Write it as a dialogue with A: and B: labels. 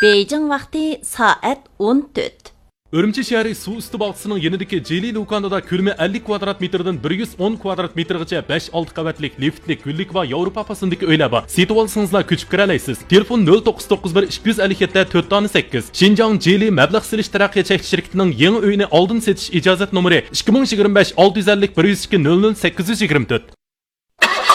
A: Beijing vaqti soat 14.
B: Urumchi shahri suv usti bog'chisining yanidagi Jeli do'konida ko'lami 50 kvadrat metrdan 110 kvadrat metrgacha 5-6 qavatlik liftlik, gullik va Yevropa fasındagi uylar bor. Setib olsangizlar ko'chib kira olasiz. Telefon 0991 257 408. Xinjiang Jeli mablag' silish taraqqiyot cheklanish shirkatining yangi uyini oldin setish ijozat nomeri 2025 650 102 00 824.